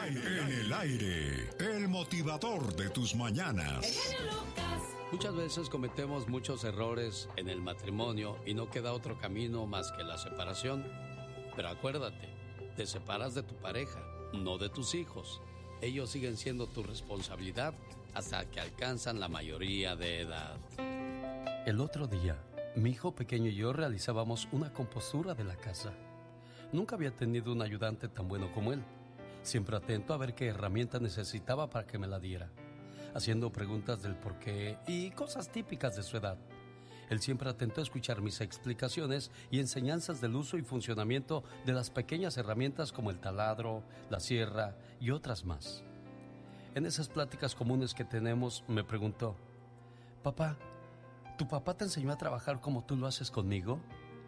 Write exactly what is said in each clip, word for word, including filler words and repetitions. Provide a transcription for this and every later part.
aire, en el aire, el motivador de tus mañanas. El genio Lucas. Muchas veces cometemos muchos errores en el matrimonio y no queda otro camino más que la separación. Pero acuérdate, te separas de tu pareja, no de tus hijos. Ellos siguen siendo tu responsabilidad hasta que alcanzan la mayoría de edad. El otro día, mi hijo pequeño y yo realizábamos una compostura de la casa. Nunca había tenido un ayudante tan bueno como él, siempre atento a ver qué herramienta necesitaba para que me la diera, haciendo preguntas del por qué y cosas típicas de su edad. Él siempre atento a escuchar mis explicaciones y enseñanzas del uso y funcionamiento de las pequeñas herramientas como el taladro, la sierra y otras más. En esas pláticas comunes que tenemos, me preguntó: «Papá, ¿tu papá te enseñó a trabajar como tú lo haces conmigo?».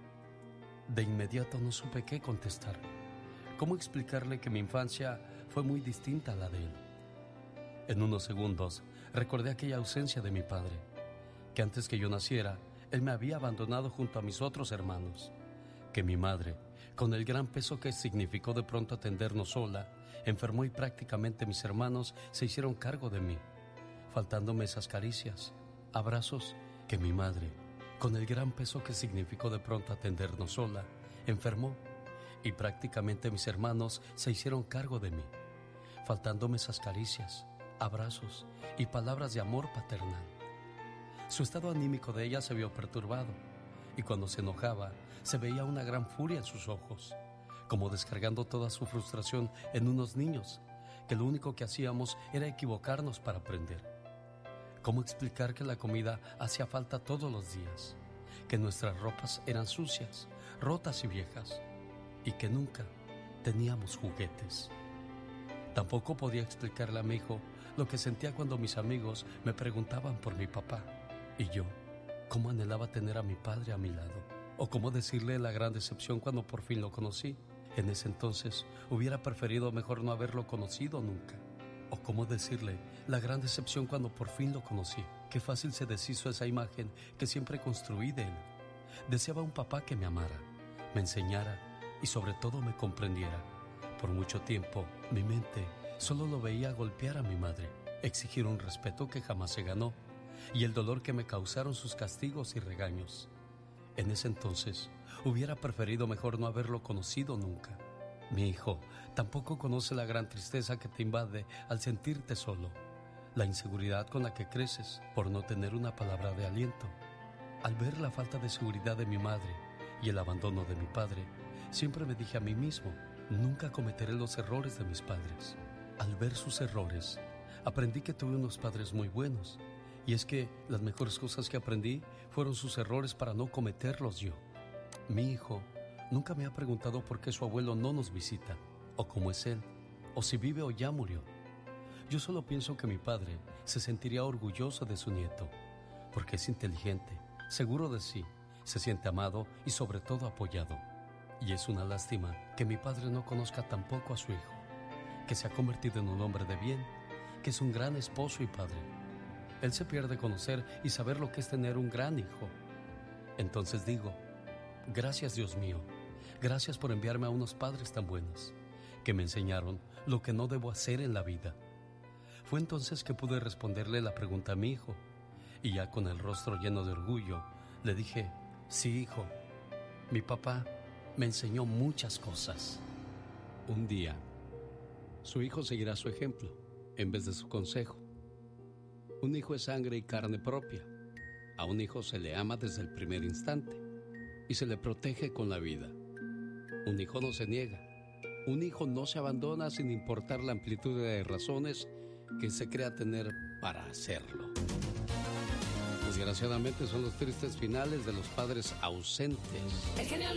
De inmediato no supe qué contestar. ¿Cómo explicarle que mi infancia fue muy distinta a la de él? En unos segundos recordé aquella ausencia de mi padre, que antes que yo naciera, él me había abandonado junto a mis otros hermanos, que mi madre, con el gran peso que significó de pronto atendernos sola, enfermó y prácticamente mis hermanos se hicieron cargo de mí, faltándome esas caricias, abrazos que mi madre, con el gran peso que significó de pronto atendernos sola, enfermó y prácticamente mis hermanos se hicieron cargo de mí, faltándome esas caricias, abrazos y palabras de amor paternal. Su estado anímico de ella se vio perturbado y cuando se enojaba se veía una gran furia en sus ojos, como descargando toda su frustración en unos niños, que lo único que hacíamos era equivocarnos para aprender. ¿Cómo explicar que la comida hacía falta todos los días? Que nuestras ropas eran sucias, rotas y viejas, y que nunca teníamos juguetes. Tampoco podía explicarle a mi hijo lo que sentía cuando mis amigos me preguntaban por mi papá, y yo, cómo anhelaba tener a mi padre a mi lado, o cómo decirle la gran decepción cuando por fin lo conocí. En ese entonces hubiera preferido mejor no haberlo conocido nunca. O cómo decirle la gran decepción cuando por fin lo conocí. Qué fácil se deshizo esa imagen que siempre construí de él. Deseaba un papá que me amara, me enseñara y sobre todo me comprendiera. Por mucho tiempo, mi mente solo lo veía golpear a mi madre, exigir un respeto que jamás se ganó y el dolor que me causaron sus castigos y regaños. En ese entonces, hubiera preferido mejor no haberlo conocido nunca. Mi hijo tampoco conoce la gran tristeza que te invade al sentirte solo, la inseguridad con la que creces por no tener una palabra de aliento. Al ver la falta de seguridad de mi madre y el abandono de mi padre, siempre me dije a mí mismo, nunca cometeré los errores de mis padres. Al ver sus errores, aprendí que tuve unos padres muy buenos, y es que las mejores cosas que aprendí fueron sus errores para no cometerlos yo. Mi hijo nunca me ha preguntado por qué su abuelo no nos visita, o cómo es él, o si vive o ya murió. Yo solo pienso que mi padre se sentiría orgulloso de su nieto, porque es inteligente, seguro de sí, se siente amado y sobre todo apoyado. Y es una lástima que mi padre no conozca tampoco a su hijo, que se ha convertido en un hombre de bien, que es un gran esposo y padre. Él se pierde conocer y saber lo que es tener un gran hijo. Entonces digo, gracias Dios mío, gracias por enviarme a unos padres tan buenos, que me enseñaron lo que no debo hacer en la vida. Fue entonces que pude responderle la pregunta a mi hijo, y ya con el rostro lleno de orgullo, le dije, sí hijo, mi papá me enseñó muchas cosas. Un día, su hijo seguirá su ejemplo, en vez de su consejo. Un hijo es sangre y carne propia. A un hijo se le ama desde el primer instante y se le protege con la vida. Un hijo no se niega. Un hijo no se abandona sin importar la amplitud de razones que se crea tener para hacerlo. Desgraciadamente son los tristes finales de los padres ausentes. El genio